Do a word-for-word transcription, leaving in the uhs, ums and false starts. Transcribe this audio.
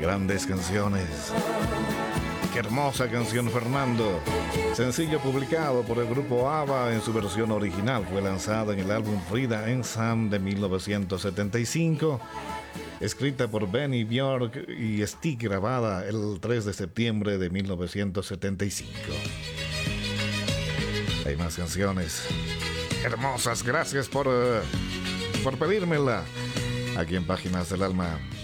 Grandes canciones. Qué hermosa canción, Fernando. Sencillo publicado por el grupo ABBA en su versión original. Fue lanzada en el álbum Frida and Sam de mil novecientos setenta y cinco. Escrita por Benny Björk y Stig, grabada el tres de septiembre de mil novecientos setenta y cinco. Hay más canciones hermosas. Gracias por, uh, por pedírmela aquí en Páginas del Alma.